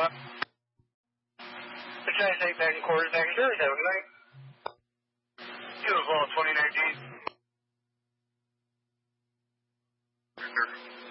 We're trying to take back in quarters back in Jersey. Have a good night. You as well, 2019.